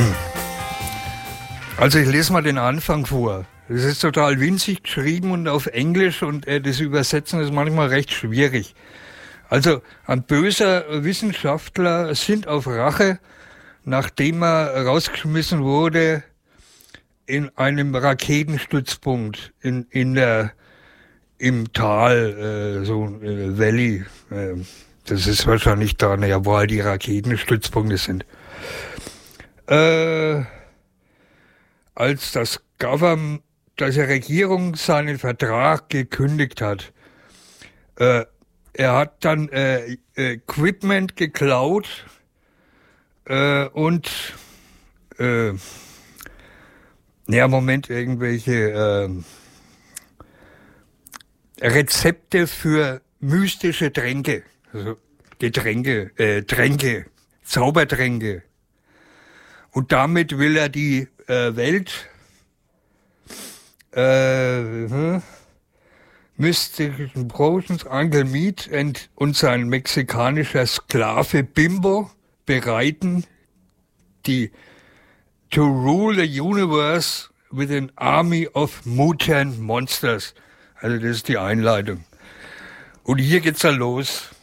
Also ich lese mal den Anfang vor. Das ist total winzig geschrieben und auf Englisch und das Übersetzen ist manchmal recht schwierig. Also ein böser Wissenschaftler sinnt auf Rache, nachdem er rausgeschmissen wurde in einem Raketenstützpunkt im Tal, Valley. Das ist wahrscheinlich da, wo halt die Raketenstützpunkte sind. Als die Regierung seinen Vertrag gekündigt hat. Er hat dann Equipment geklaut und irgendwelche Rezepte für mystische Tränke, also Tränke, Zaubertränke. Und damit will er die Welt mystischen Potions, Uncle Meat und sein mexikanischer Sklave Bimbo bereiten, to rule the universe with an army of mutant monsters. Also das ist die Einleitung. Und hier geht's dann los.